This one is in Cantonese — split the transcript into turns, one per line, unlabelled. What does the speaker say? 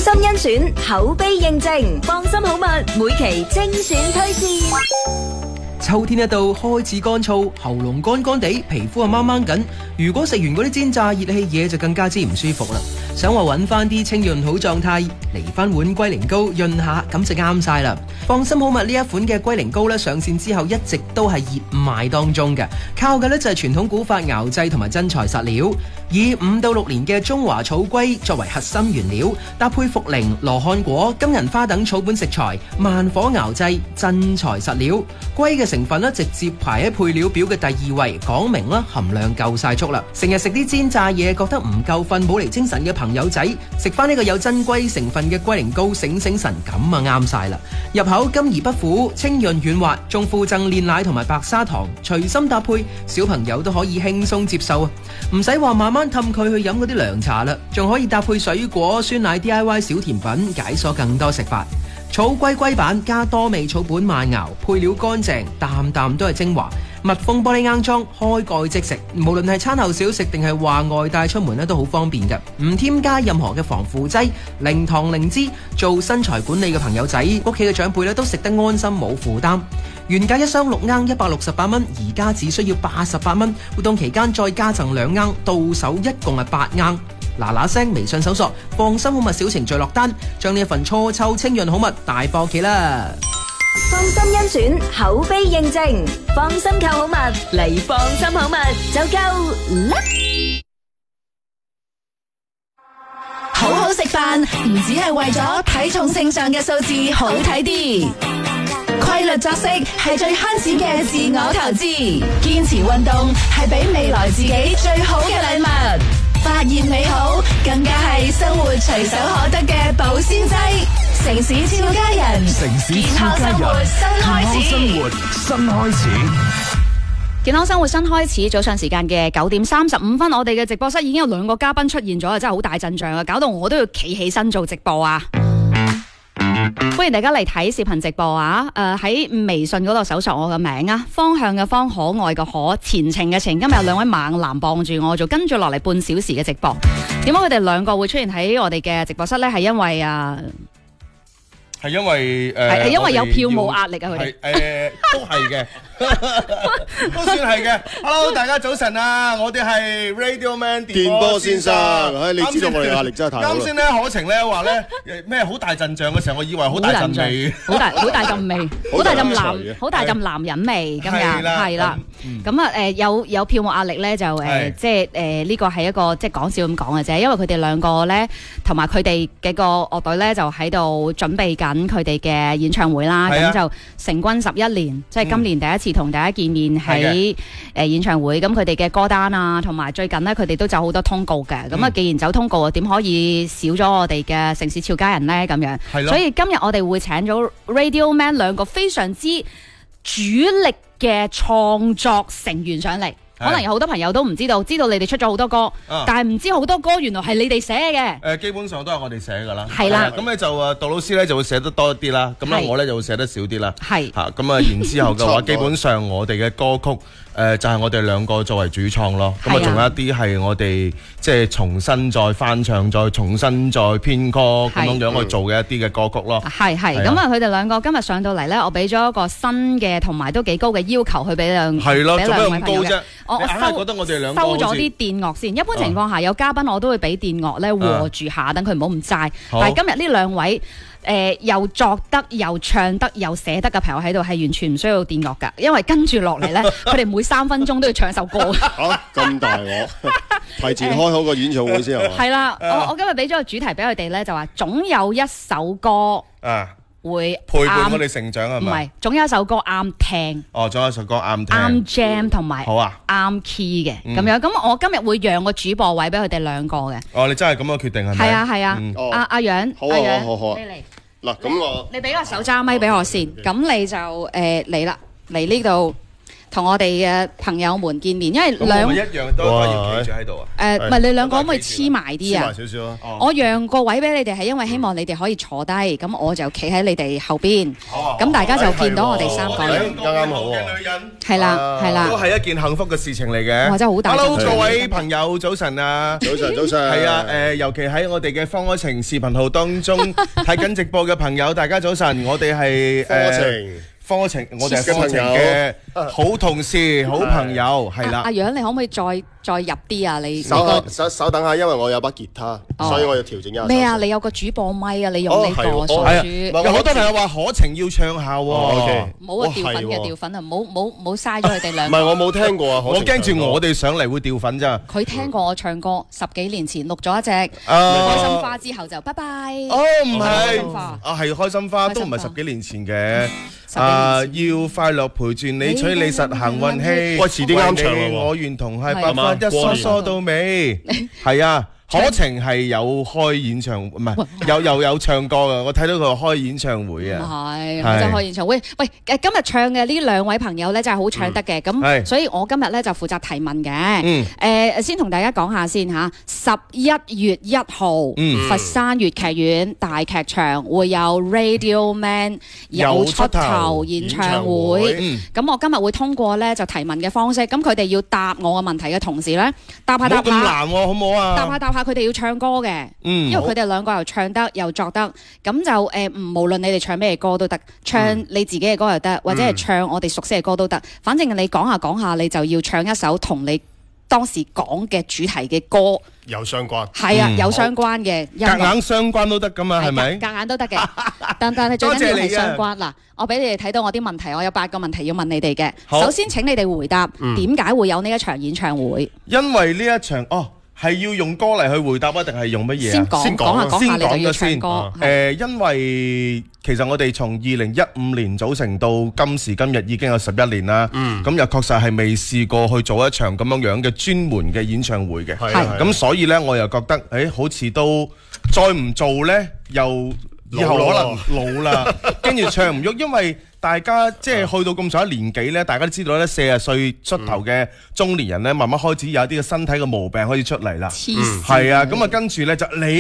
心甄選，口碑認證，放心好物，每期精選推薦。
秋天一到，開始乾燥，喉嚨乾乾地，皮膚啊掹掹緊。如果食完嗰啲煎炸熱氣嘢，就更加之唔舒服啦。想話揾翻啲清潤好狀態，嚟翻碗龜苓膏潤下，咁就啱晒啦。放心好物呢一款嘅龜苓膏呢，上線之後一直都係熱賣當中嘅，靠嘅呢就係傳統古法熬製同埋真材實料，以5到6年嘅中華草龜作為核心原料，搭配茯苓、羅漢果、金銀花等草本食材，慢火熬製，真材實料。龜嘅成分呢，直接排喺配料表嘅第2位，講明啦含量夠晒足啦。成日食啲煎炸嘢，覺得唔夠瞓冇嚟精神嘅朋友仔，食翻呢個有真龜成分嘅龜苓膏醒醒神，咁啊啱晒啦。入口甘而不苦，清潤軟滑，仲附贈煉奶同埋白砂糖，隨心搭配，小朋友都可以輕鬆接受啊！唔使話慢慢氹佢去飲嗰啲涼茶啦，仲可以搭配水果、酸奶 DIY 小甜品，解鎖更多食法。草龜龜板加多味草本慢熬，配料乾淨，啖啖都係精華。密封玻璃罌裝，開蓋即食。無論係餐後小食定係話外帶出門都好方便嘅，唔添加任何嘅防腐劑，零糖零脂。做身材管理嘅朋友仔，屋企嘅長輩都食得安心冇負擔。原價1箱6罌168蚊，而家只需要88蚊。活動期間再加贈2罌，到手一共係8罌。嗱聲微信搜索放心好物小程序落單，將呢一份初秋清潤好物大貨企啦！
放心甄選，口碑認證，放心購好物嚟放心好物就夠啦！
好好食飯唔只係為咗體重秤上嘅數字好睇啲，規律作息係最慳錢嘅自我投資，堅持運動係俾未來自己最好嘅禮物。發現美好，更加係生活隨手可得嘅保鮮劑。城市超家人，健康生活新開始。
健康生活新開始，早上時間嘅9點35分，我哋嘅直播室已經有2個嘉賓出現咗，真係好大陣仗啊！搞到我都要企起身做直播啊！歡迎大家嚟睇視頻直播啊！喺微信嗰度搜索我嘅名啊，方向嘅方，可愛嘅可，前程嘅程。今日有2位猛男傍住我做，跟住落嚟半小時嘅直播。點解佢哋2個會出現喺我哋嘅直播室呢？係因為係因為有票務壓力啊！佢哋
都係嘅，都算係嘅。Hello， 大家早晨啊！我哋係 Radio Man 電波先生。
你知道我哋壓力真係太好啦。
啱先咧，可晴咧話咧咩好大陣仗嘅時候，我以為好大陣味，好大陣味，好大陣男人味。今日係啦，咁有票務壓力咧，就即係呢個係一個即係講笑咁講嘅啫。因為佢哋2個咧，同埋佢哋嘅個樂隊咧，就喺度準備緊佢哋嘅演唱會啦。咁就成軍11年，即係今年第一次同大家見面喺演唱會。咁佢哋嘅歌單啊，同埋最近呢，佢哋都走好多通告嘅。咁既然走通告，點可以少咗我哋嘅城市俏家人呢？咁樣，所以今日我哋會請咗 Radio Man 2個非常之主力嘅創作成員上嚟。可能有好多朋友都唔知道你哋出咗好多歌，但係唔知好多歌原來係你哋寫嘅。 基本上都係我哋寫㗎啦。
係啦，
咁咧就杜老師咧就會寫得多啲啦，咁咧我咧就會寫得少啲啦。
係
嚇，咁然之後嘅話，基本上我哋嘅歌曲就係我哋2個作為主創咯。咁仲有一啲係我哋即係重新再翻唱、再重新再編歌咁樣去做嘅一啲嘅歌曲咯。係咁
佢哋2個今日上到嚟咧，我俾咗一個新嘅同埋都幾高嘅要求去俾兩位朋友嘅。我
覺得我哋2個
收咗啲電樂先。一般情況下有嘉賓我都會俾電樂咧和住下，等佢唔好咁齋。但係今日呢2位又作得又唱得又寫得嘅朋友喺度，係完全唔需要電樂㗎，因為跟住落嚟咧，佢哋每3分鐘都要唱首歌。
咁大鑊，提前開好個演唱會先係嘛？
係啦，我今日俾咗個主題俾佢哋咧，就話總有一首歌會
陪伴我哋成長係咪？
唔係，總有一首歌啱聽。
總有一首歌啱聽。
啱 jam 同埋
好啊，
啱 key 嘅咁樣。咁我今日會讓個主播位俾佢哋2個嘅。
你真係咁樣決定係咪？
係啊。阿楊，
好啊，好。
你嚟。
嗱，咁我
你俾個手揸咪俾我先。咁你就嚟啦，嚟呢度。 同我哋嘅朋友們見面，因為兩
一樣都可以企住喺度啊。
唔係你兩個可唔可以黐埋啲啊？
黐埋少少啊！
我讓個位俾你哋係因為希望你哋可以坐低，咁我就企喺你哋後邊，咁大家就見到我哋三個人。
啱啱好喎。
係啦係啦，
都係一件幸福嘅事情嚟嘅。
哇！真係好大。
Hello，各位朋友，早晨啊！
早晨，早晨。
係啊，尤其喺我哋嘅方愛情視頻號當中睇緊直播嘅朋友，大家早晨。我哋係方愛情，我哋係方愛情嘅好同事、好朋友，係啦。
阿楊，你可唔可以再入啲啊？你
稍等下，因為我有把吉他，所以我要調整一下。
咩啊？你有個主播咪啊？你用呢個傻豬。
有好多朋友話可情要唱下喎。
冇啊，掉粉嘅掉粉啊，冇嘥咗佢哋兩個。
唔係我冇聽過啊，
我驚住我哋上嚟會掉粉咋。
佢聽過我唱歌，10幾年前錄咗一隻開心花之後就拜拜。
哦，唔係，係開心花，都唔係10幾年前嘅。要快樂陪住你，取你實行運氣。
喂，遲啲啱唱喎。
我願同係白髮一梳梳到尾。係啊。可情係有開演唱，唔係有唱歌㗎。我睇到佢開演唱會啊！
唔係，我就開演唱會。喂，今日唱嘅呢兩位朋友咧，真係好唱得嘅。咁所以我今日咧就負責提問嘅。先同大家講下先嚇。11月1號，佛山粵劇院大劇場會有 Radio Man 有出頭演唱會。咁我今日會通過咧就提問嘅方式，咁佢哋要答我嘅問題嘅同時咧，答下。冇咁難喎，好唔好啊？答下。佢哋要唱歌嘅，因為佢哋兩個又唱得又作得，咁就無論你哋唱咩歌都得，唱你自己嘅歌又得，或者係唱我哋熟悉嘅歌都得。反正你講下，你就要唱一首同你當時講嘅主題嘅歌
有相關。係
啊，有相關嘅，
夾硬相關都得噶嘛，係咪？夾
硬都得嘅，但係最緊要係相關。嗱，我俾你哋睇到我啲問題，我有8個問題要問你哋嘅。首先請你哋回答點解會有呢一場演唱會？
因為呢一場係要用歌嚟去回答啊，定係用乜嘢啊？
先講下你就要唱歌。
因為其實我哋從2015年組成到今時今日已經有11年啦。咁又確實係未試過去做一場咁樣嘅專門嘅演唱會嘅。咁所以呢，我又覺得好似都再唔做呢，又以後可能老啦，跟住唱唔喐，因為大家即係去到咁上一年紀咧，大家都知道咧，40歲出頭嘅中年人咧，慢慢開始有一啲嘅身體嘅毛病開始出嚟啦。係啊，咁啊跟住咧就你。